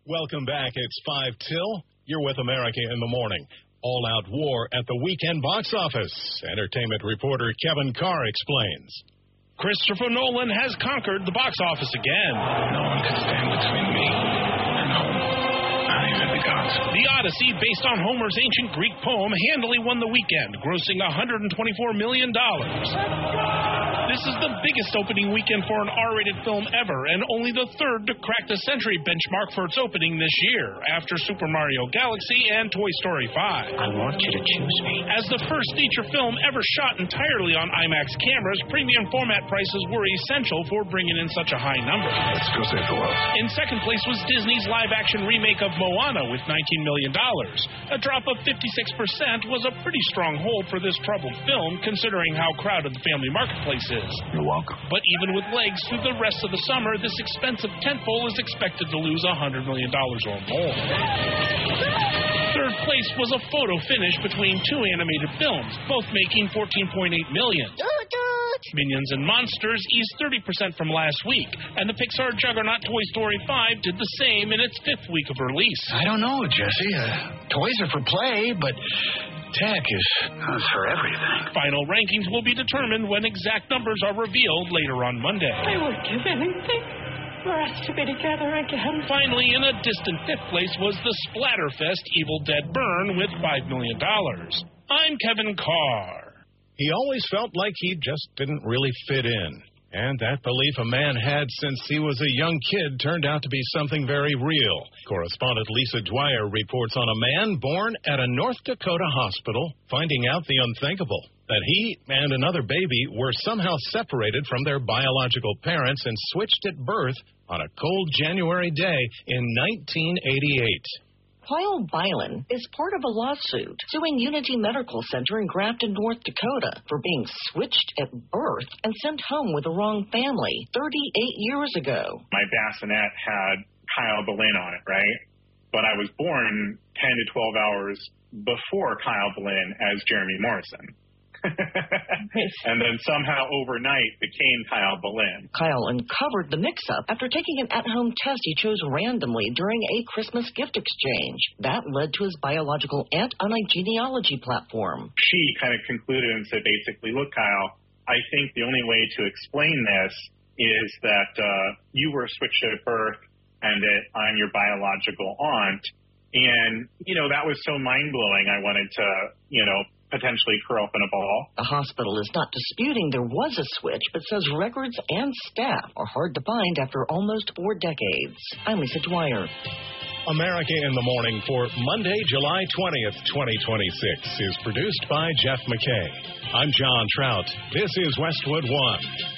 Welcome back. It's 5 till. You're with America in the Morning. All-out war at the weekend box office. Entertainment reporter Kevin Carr explains. Christopher Nolan has conquered the box office again. No one can stand between me and home. Not even the gods. The Odyssey, based on Homer's ancient Greek poem, handily won the weekend, grossing $124 million. This is the biggest opening weekend for an R-rated film ever, and only the third to crack the century benchmark for its opening this year, after Super Mario Galaxy and Toy Story 5. I want you to choose me. As the first feature film ever shot entirely on IMAX cameras, premium format prices were essential for bringing in such a high number. Let's go save the world. In second place was Disney's live-action remake of Moana with $19 million. A drop of 56% was a pretty strong hold for this troubled film, considering how crowded the family marketplace is. You're welcome. But even with legs through the rest of the summer, this expensive tentpole is expected to lose $100 million or more. Third place was a photo finish between two animated films, both making $14.8 million. Minions and Monsters eased 30% from last week, and the Pixar juggernaut Toy Story 5 did the same in its fifth week of release. I don't know, Jesse. Toys are for play, but tech is for everything. Final rankings will be determined when exact numbers are revealed later on Monday. I would give anything for us to be together again. Finally, in a distant fifth place was the Splatterfest Evil Dead Burn with $5 million. I'm Kevin Carr. He always felt like he just didn't really fit in. And that belief a man had since he was a young kid turned out to be something very real. Correspondent Lisa Dwyer reports on a man born at a North Dakota hospital finding out the unthinkable, that he and another baby were somehow separated from their biological parents and switched at birth on a cold January day in 1988. Kyle Bylan is part of a lawsuit suing Unity Medical Center in Grafton, North Dakota for being switched at birth and sent home with the wrong family 38 years ago. My bassinet had Kyle Bylan on it, right? But I was born 10 to 12 hours before Kyle Bylan as Jeremy Morrison. And then somehow overnight became Kyle Bylan. Kyle uncovered the mix-up after taking an at-home test he chose randomly during a Christmas gift exchange. That led to his biological aunt on a genealogy platform. She kind of concluded and said, basically, look, Kyle, I think the only way to explain this is that you were switched at birth and that I'm your biological aunt. And, that was so mind-blowing, I wanted to, potentially curl up in a ball. The hospital is not disputing there was a switch, but says records and staff are hard to find after almost 4 decades. I'm Lisa Dwyer. America in the Morning for Monday, July 20th, 2026 is produced by Jeff McKay. I'm John Trout. This is Westwood One.